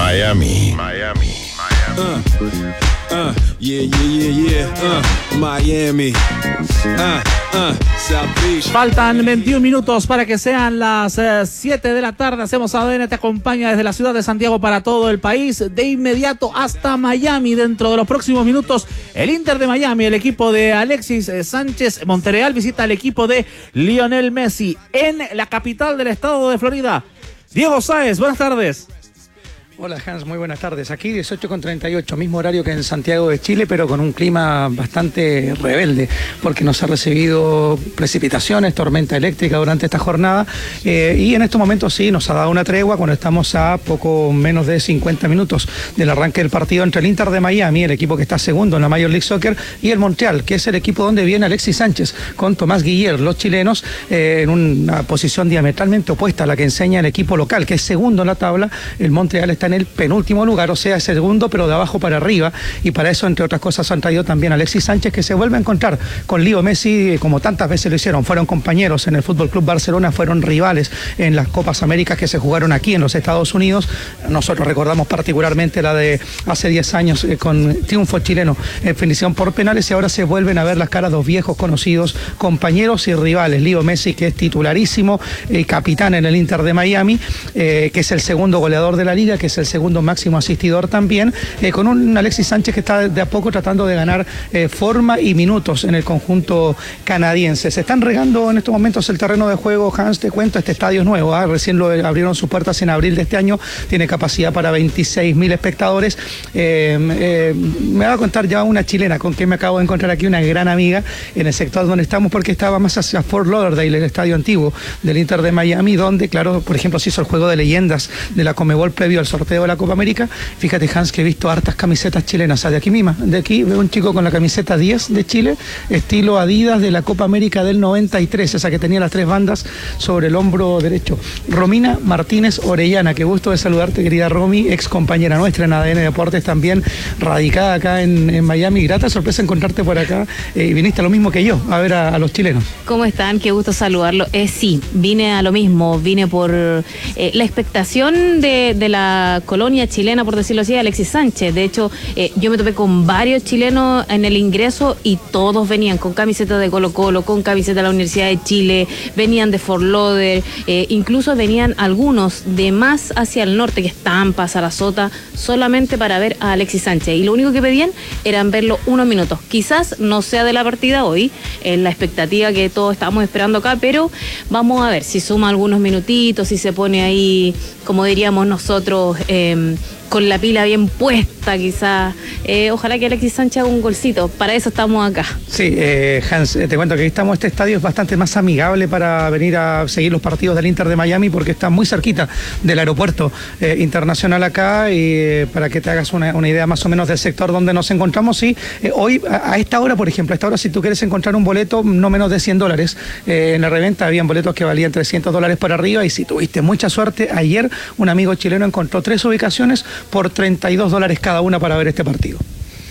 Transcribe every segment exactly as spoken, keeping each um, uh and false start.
Miami. Miami. Uh, uh, yeah, yeah, yeah, yeah. Uh, Miami. Uh, uh, South Beach. Faltan veintiún minutos para que sean las eh, siete de la tarde. Hacemos A D N, te acompaña desde la ciudad de Santiago para todo el país. De inmediato hasta Miami. Dentro de los próximos minutos, el Inter de Miami, el equipo de Alexis eh, Sánchez Monterreal, visita al equipo de Lionel Messi en la capital del estado de Florida. Diego Sáez, buenas tardes. Hola Hans, muy buenas tardes. Aquí dieciocho con treinta y ocho, mismo horario que en Santiago de Chile, pero con un clima bastante rebelde, porque nos ha recibido precipitaciones, tormenta eléctrica durante esta jornada, eh, y en estos momentos sí nos ha dado una tregua cuando estamos a poco menos de cincuenta minutos del arranque del partido entre el Inter de Miami, el equipo que está segundo en la Major League Soccer, y el Montreal, que es el equipo donde viene Alexis Sánchez, con Tomás Guiller, los chilenos, eh, en una posición diametralmente opuesta a la que enseña el equipo local, que es segundo en la tabla. El Montreal está en el penúltimo lugar, o sea, segundo, pero de abajo para arriba, y para eso, entre otras cosas, han traído también a Alexis Sánchez, que se vuelve a encontrar con Leo Messi, como tantas veces lo hicieron. Fueron compañeros en el Fútbol Club Barcelona, fueron rivales en las Copas Américas que se jugaron aquí en los Estados Unidos. Nosotros recordamos particularmente la de hace diez años, eh, con triunfo chileno en definición por penales, y ahora se vuelven a ver las caras de dos viejos conocidos, compañeros y rivales. Leo Messi, que es titularísimo, eh, capitán en el Inter de Miami, eh, que es el segundo goleador de la liga, que es el segundo máximo asistidor también, eh, con un Alexis Sánchez que está de a poco tratando de ganar eh, forma y minutos en el conjunto canadiense. Se están regando en estos momentos el terreno de juego. Hans, te cuento, este estadio es nuevo, ¿eh? Recién lo abrieron sus puertas en abril de este año, tiene capacidad para veintiséis mil espectadores. Eh, eh, me va a contar ya una chilena con quien me acabo de encontrar aquí, una gran amiga en el sector donde estamos, porque estaba más hacia Fort Lauderdale, el estadio antiguo del Inter de Miami, donde, claro, por ejemplo, se hizo el juego de leyendas de la Conmebol previo al sorteo de la Copa América. Fíjate, Hans, que he visto hartas camisetas chilenas. O sea, de aquí misma, de aquí veo un chico con la camiseta diez de Chile, estilo Adidas de la Copa América del noventa y tres, esa que tenía las tres bandas sobre el hombro derecho. Romina Martínez Orellana, qué gusto de saludarte, querida Romy, ex compañera nuestra en A D N Deportes, también radicada acá en, en Miami. Grata sorpresa encontrarte por acá, eh, y viniste a lo mismo que yo, a ver a, a los chilenos. ¿Cómo están? Qué gusto saludarlo. Eh, sí, vine a lo mismo, vine por eh, la expectación de, de la colonia chilena, por decirlo así, Alexis Sánchez. De hecho, eh, yo me topé con varios chilenos en el ingreso y todos venían con camiseta de Colo Colo, con camiseta de la Universidad de Chile, venían de Fort Lauderdale, eh, incluso venían algunos de más hacia el norte, que es Tampa, Sarasota, solamente para ver a Alexis Sánchez. Y lo único que pedían eran verlo unos minutos. Quizás no sea de la partida hoy, es la expectativa que todos estamos esperando acá, pero vamos a ver si suma algunos minutitos, si se pone ahí, como diríamos nosotros, eh, con la pila bien puesta, quizás. Eh, ojalá que Alexis Sánchez haga un golcito. Para eso estamos acá. Sí, eh, Hans, te cuento que aquí estamos. Este estadio es bastante más amigable para venir a seguir los partidos del Inter de Miami, porque está muy cerquita del aeropuerto eh, internacional acá. Y eh, para que te hagas una, una idea más o menos del sector donde nos encontramos, sí, eh, hoy a, a esta hora, por ejemplo, a esta hora, si tú quieres encontrar un boleto, no menos de cien dólares. Eh, en la reventa habían boletos que valían trescientos dólares para arriba, y si tuviste mucha suerte, ayer un amigo chileno encontró tres ubicaciones por treinta y dos dólares cada una para ver este partido.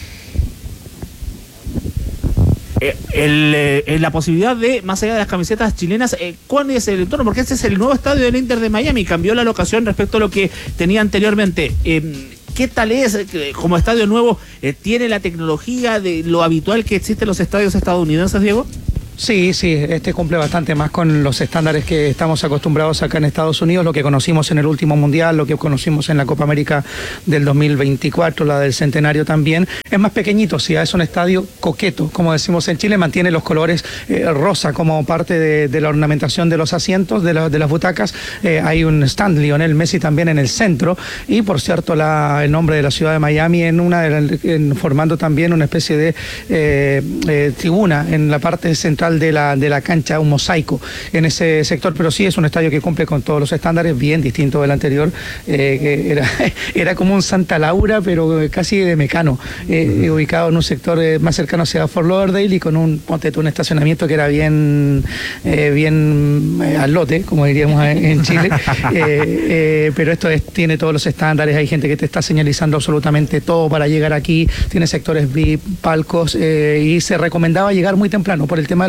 Eh, el, eh, la posibilidad de, más allá de las camisetas chilenas, eh, ¿cuál es el entorno? Porque este es el nuevo estadio del Inter de Miami, cambió la locación respecto a lo que tenía anteriormente. Eh, ¿Qué tal es como estadio nuevo? Eh, ¿Tiene la tecnología de lo habitual que existe en los estadios estadounidenses, Diego? Sí, sí, este cumple bastante más con los estándares que estamos acostumbrados acá en Estados Unidos, lo que conocimos en el último Mundial, lo que conocimos en la Copa América del dos mil veinticuatro, la del Centenario también. Es más pequeñito, sí, es un estadio coqueto, como decimos en Chile, mantiene los colores eh, rosa como parte de, de la ornamentación de los asientos, de, la, de las butacas. Eh, hay un stand Lionel Messi también en el centro, y por cierto la, el nombre de la ciudad de Miami en una de, en, formando también una especie de eh, eh, tribuna en la parte central de la, de la cancha, un mosaico en ese sector, pero sí es un estadio que cumple con todos los estándares, bien distinto del anterior, eh, que era, era como un Santa Laura, pero casi de Mecano, eh, ubicado en un sector eh, más cercano hacia Fort Lauderdale, y con un, ponte tú, un estacionamiento que era bien, eh, bien eh, al lote, como diríamos en Chile, eh, eh, pero esto es, tiene todos los estándares, hay gente que te está señalizando absolutamente todo para llegar aquí, tiene sectores V I P, palcos, eh, y se recomendaba llegar muy temprano por el tema de los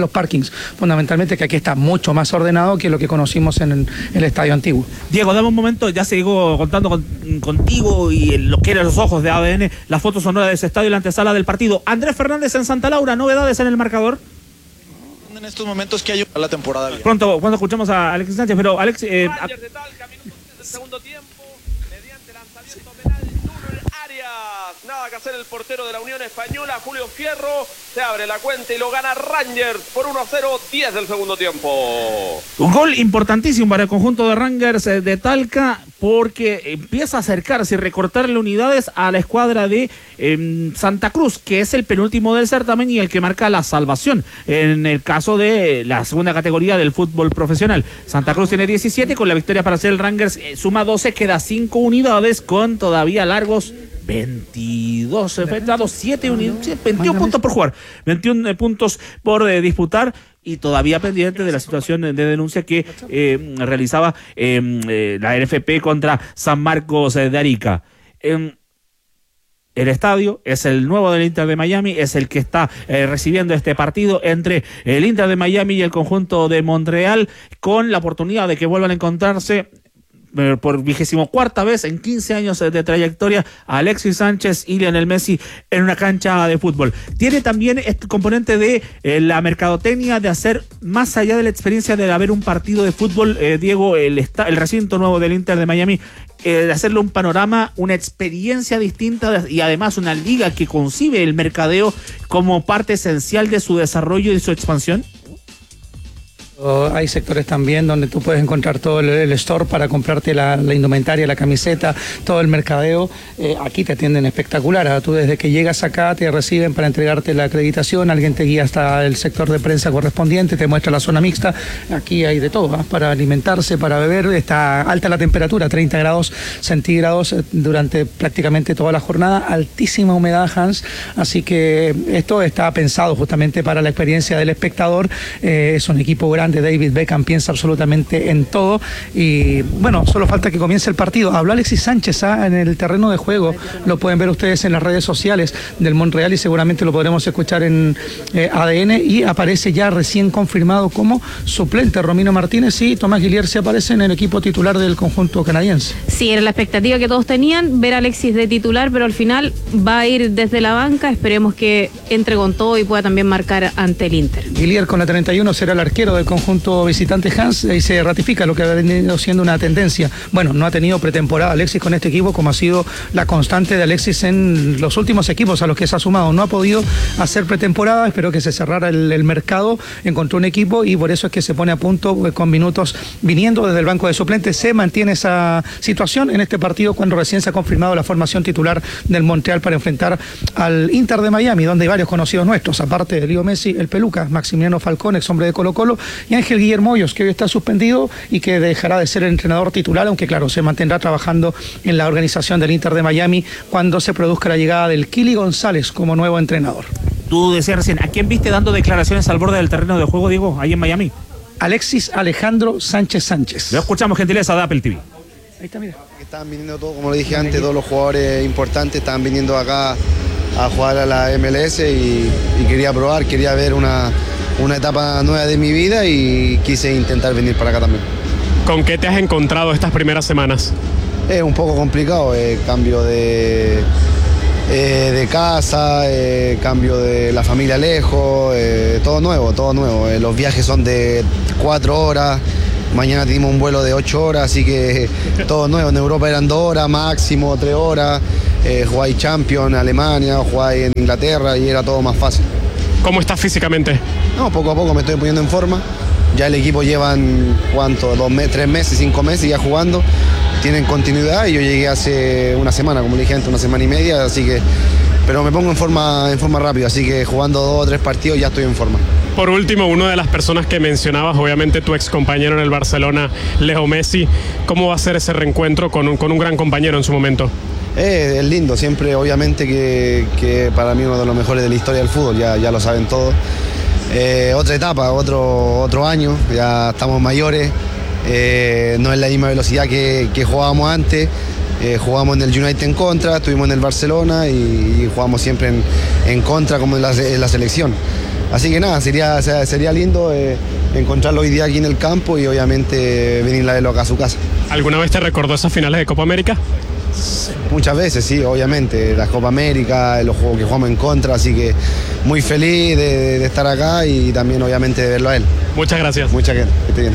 los parkings, fundamentalmente, que aquí está mucho más ordenado que lo que conocimos en el, el estadio antiguo. Diego, dame un momento, ya sigo contando con, contigo y en lo que eran los ojos de A D N, las fotos sonoras de ese estadio y la antesala del partido. Andrés Fernández en Santa Laura, novedades en el marcador. En estos momentos que hay a la temporada. Pronto, cuando escuchamos a Alexis Sánchez, pero Alex... Eh, a... de Talca, minutos del segundo tiempo, mediante lanzamiento penal, Junior Arias. Nada que hacer el portero de la Unión Española, Julio Fierro, se abre la cuenta y lo gana Rangers por uno a cero, diez del segundo tiempo. Un gol importantísimo para el conjunto de Rangers de Talca, porque empieza a acercarse y recortarle unidades a la escuadra de eh, Santa Cruz, que es el penúltimo del certamen y el que marca la salvación en el caso de la segunda categoría del fútbol profesional. Santa Cruz tiene diecisiete, con la victoria para hacer el Rangers eh, suma doce, queda cinco unidades con todavía largos veintidós efectuados, siete unidades, veintiún puntos por jugar, veintiún puntos por eh, disputar, y todavía pendiente de la situación de denuncia que eh, realizaba eh, eh, la N F P contra San Marcos eh, de Arica. Eh, el estadio es el nuevo del Inter de Miami, es el que está eh, recibiendo este partido entre el Inter de Miami y el conjunto de Montreal, con la oportunidad de que vuelvan a encontrarse por vigésimo cuarta vez en quince años de trayectoria Alexis Sánchez y Lionel Messi en una cancha de fútbol. Tiene también este componente de eh, la mercadotecnia, de hacer más allá de la experiencia de haber un partido de fútbol, eh, Diego, el, el recinto nuevo del Inter de Miami, eh, de hacerle un panorama, una experiencia distinta y además una liga que concibe el mercadeo como parte esencial de su desarrollo y de su expansión. Hay sectores también donde tú puedes encontrar todo el, el store para comprarte la, la indumentaria, la camiseta, todo el mercadeo. Eh, aquí te atienden espectacular. Tú desde que llegas acá te reciben para entregarte la acreditación, alguien te guía hasta el sector de prensa correspondiente, te muestra la zona mixta. Aquí hay de todo, ¿eh? Para alimentarse, para beber. Está alta la temperatura, treinta grados centígrados durante prácticamente toda la jornada. Altísima humedad, Hans. Así que esto está pensado justamente para la experiencia del espectador. Eh, es un equipo grande. David Beckham piensa absolutamente en todo y bueno, solo falta que comience el partido. Habló Alexis Sánchez ¿ah? en el terreno de juego, lo pueden ver ustedes en las redes sociales del Montreal y seguramente lo podremos escuchar en eh, A D N, y aparece ya recién confirmado como suplente Romino Martínez, y Tomás Guillier se aparece en el equipo titular del conjunto canadiense. Sí, era la expectativa que todos tenían, ver a Alexis de titular, pero al final va a ir desde la banca. Esperemos que entre con todo y pueda también marcar ante el Inter. Guillier con la treinta y uno será el arquero del conjunto visitante, Hans, y se ratifica lo que ha venido siendo una tendencia. Bueno, no ha tenido pretemporada Alexis con este equipo, como ha sido la constante de Alexis en los últimos equipos a los que se ha sumado. No ha podido hacer pretemporada, espero que se cerrara el, el mercado, encontró un equipo y por eso es que se pone a punto con minutos viniendo desde el banco de suplentes. Se mantiene esa situación en este partido cuando recién se ha confirmado la formación titular del Montreal para enfrentar al Inter de Miami, donde hay varios conocidos nuestros, aparte de Leo Messi, el Peluca, Maximiliano Falcón, ex hombre de Colo Colo, y Ángel Guillermo Hoyos, que hoy está suspendido y que dejará de ser el entrenador titular, aunque claro, se mantendrá trabajando en la organización del Inter de Miami cuando se produzca la llegada del Kili González como nuevo entrenador. Tú decías recién, ¿a quién viste dando declaraciones al borde del terreno de juego, Diego, ahí en Miami? Alexis Alejandro Sánchez Sánchez. Lo escuchamos, gentileza de Apple T V. Ahí está, mira. Estaban viniendo todos, como lo dije antes, todos los jugadores importantes estaban viniendo acá a jugar a la M L S y, y quería probar, quería ver una, una etapa nueva de mi vida y quise intentar venir para acá también. ¿Con qué te has encontrado estas primeras semanas? Es un poco complicado, eh, cambio de, eh, de casa, eh, cambio de la familia lejos, eh, todo nuevo, todo nuevo. Eh, los viajes son de cuatro horas. Mañana tenemos un vuelo de ocho horas, así que todo nuevo. En Europa eran dos horas máximo, tres horas. Eh, jugáis Champions en Alemania, jugáis en Inglaterra y era todo más fácil. ¿Cómo estás físicamente? No, poco a poco me estoy poniendo en forma. Ya el equipo llevan, ¿cuánto? Dos meses, tres meses, cinco meses ya jugando. Tienen continuidad y yo llegué hace una semana, como le dije antes, una semana y media, así que... Pero me pongo en forma, en forma rápida, así que jugando dos o tres partidos ya estoy en forma. Por último, una de las personas que mencionabas, obviamente tu ex compañero en el Barcelona, Leo Messi, ¿cómo va a ser ese reencuentro con un, con un gran compañero en su momento? Eh, es lindo, siempre obviamente que, que para mí uno de los mejores de la historia del fútbol, ya, ya lo saben todos. Eh, otra etapa, otro, otro año, ya estamos mayores, eh, no es la misma velocidad que, que jugábamos antes. Eh, jugamos en el United en contra, estuvimos en el Barcelona y, y jugamos siempre en, en contra como en la, en la selección. Así que nada, sería, sería lindo eh, encontrarlo hoy día aquí en el campo y obviamente venirle a verlo acá a su casa. ¿Alguna vez te recordó esas finales de Copa América? Muchas veces, sí, obviamente, la Copa América, los juegos que jugamos en contra, así que muy feliz de, de estar acá y también obviamente de verlo a él. Muchas gracias. Muchas gracias, que esté bien.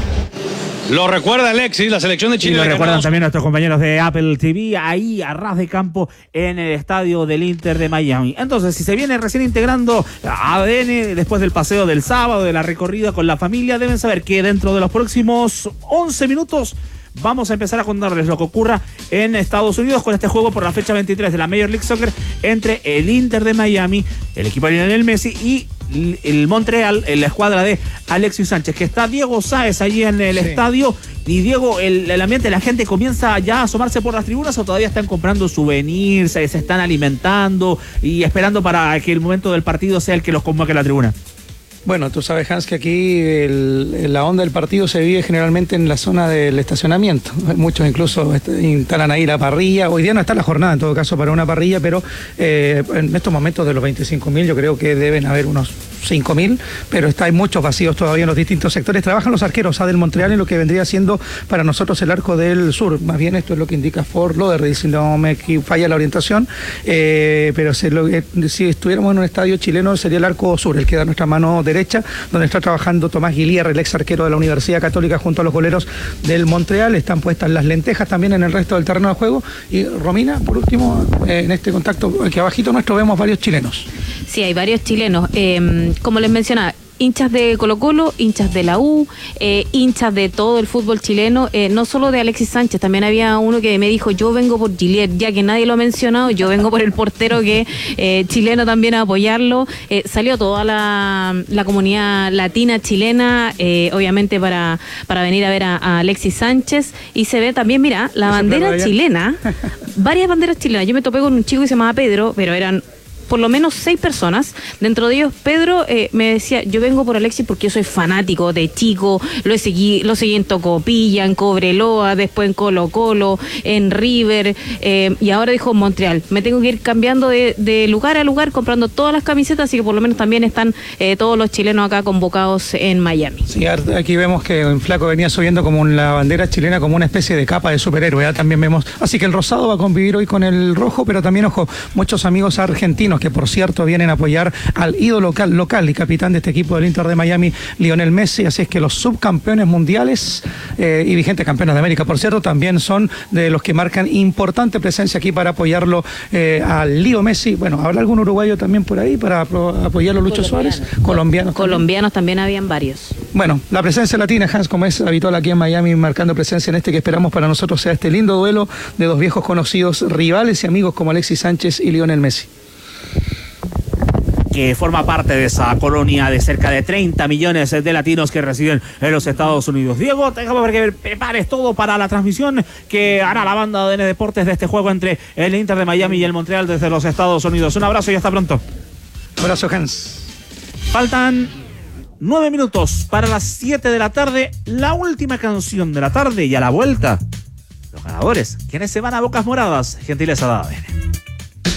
Lo recuerda Alexis, la selección de Chile. Y lo recuerdan también nuestros compañeros de Apple T V, ahí a ras de campo en el estadio del Inter de Miami. Entonces, si se viene recién integrando a A D N después del paseo del sábado, de la recorrida con la familia, deben saber que dentro de los próximos once minutos vamos a empezar a contarles lo que ocurra en Estados Unidos con este juego por la fecha veintitrés de la Major League Soccer entre el Inter de Miami, el equipo de Lionel Messi, y el Montreal, en la escuadra de Alexis Sánchez, que está Diego Sáez allí en el sí. estadio. Y Diego, el, el ambiente, la gente comienza ya a asomarse por las tribunas, o todavía están comprando souvenirs, se, se están alimentando y esperando para que el momento del partido sea el que los convoque a la tribuna. Bueno, tú sabes, Hans, que aquí el, la onda del partido se vive generalmente en la zona del estacionamiento. Muchos incluso instalan ahí la parrilla. Hoy día no está la jornada, en todo caso, para una parrilla, pero eh, en estos momentos de los veinticinco mil yo creo que deben haber unos cinco mil, pero está, hay muchos vacíos todavía en los distintos sectores. Trabajan los arqueros A del Montreal en lo que vendría siendo para nosotros el arco del sur. Más bien esto es lo que indica Fort Lauderdale, si no me falla la orientación. Eh, pero si, lo, eh, si estuviéramos en un estadio chileno sería el arco sur, el que da a nuestra mano derecha. derecha, donde está trabajando Tomás Guilier, el ex arquero de la Universidad Católica, junto a los goleros del Montreal. Están puestas las lentejas también en el resto del terreno de juego. Y Romina, por último, eh, en este contacto, aquí abajito nuestro vemos varios chilenos. Sí, hay varios chilenos. Eh, como les mencionaba, hinchas de Colo Colo, hinchas de la U, eh, hinchas de todo el fútbol chileno, eh, no solo de Alexis Sánchez, también había uno que me dijo, yo vengo por Guilier, ya que nadie lo ha mencionado, yo vengo por el portero que eh, chileno también a apoyarlo. Eh, salió toda la, la comunidad latina chilena, eh, obviamente para, para venir a ver a, a Alexis Sánchez, y se ve también, mira, la bandera chilena, varias banderas chilenas. Yo me topé con un chico que se llamaba Pedro, pero eran por lo menos seis personas. Dentro de ellos, Pedro eh, me decía, yo vengo por Alexis porque yo soy fanático de chico, lo seguí, lo seguí en Tocopilla, en Cobreloa, después en Colo Colo, en River, eh, y ahora dijo Montreal. Me tengo que ir cambiando de, de lugar a lugar, comprando todas las camisetas, así que por lo menos también están eh, todos los chilenos acá convocados en Miami. Sí, aquí vemos que en Flaco venía subiendo como la bandera chilena, como una especie de capa de superhéroe, ¿eh? También vemos, así que el rosado va a convivir hoy con el rojo, pero también, ojo, muchos amigos argentinos que por cierto vienen a apoyar al ídolo local, local y capitán de este equipo del Inter de Miami, Lionel Messi. Así es que los subcampeones mundiales eh, y vigentes campeones de América, por cierto, también son de los que marcan importante presencia aquí para apoyarlo eh, al Lío Messi. Bueno, ¿habrá algún uruguayo también por ahí para apoyarlo, Lucho Suárez? Colombianos. Colombianos también. también habían varios. Bueno, la presencia latina, Hans, como es habitual aquí en Miami, marcando presencia en este que esperamos para nosotros sea este lindo duelo de dos viejos conocidos, rivales y amigos como Alexis Sánchez y Lionel Messi, que forma parte de esa colonia de cerca de treinta millones de latinos que residen en los Estados Unidos. Diego, déjame ver que prepares todo para la transmisión que hará la banda de A D N Deportes de este juego entre el Inter de Miami y el Montreal desde los Estados Unidos. Un abrazo y hasta pronto. Un abrazo, Hans. Faltan nueve minutos para las siete de la tarde, la última canción de la tarde, y a la vuelta, los ganadores, quienes se van a Bocas Moradas, gentileza de A D N.